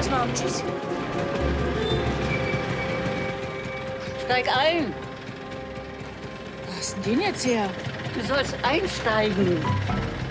Bis morgen. Tschüss. Steig ein. Wo hast denn den jetzt her? Du sollst einsteigen.